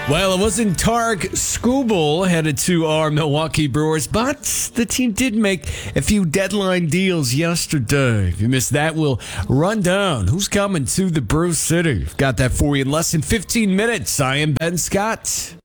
Well, it wasn't Tarek Skubal headed to our Milwaukee Brewers, but the team did make a few deadline deals yesterday. If you missed that, we'll run down who's coming to the Brew City. We've got that for you in less than 15 minutes. I am Ben Scott.